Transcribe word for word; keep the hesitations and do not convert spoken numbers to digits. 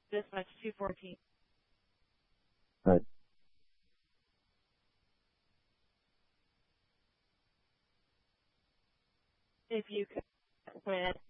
Dispatch two fourteen. Right. If you could quit.